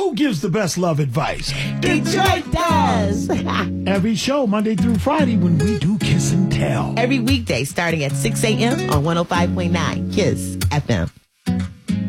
Who gives the best love advice? Detroit does. Every show, Monday through Friday, when we do Kiss and Tell. Every weekday starting at 6 a.m. on 105.9 KISS FM.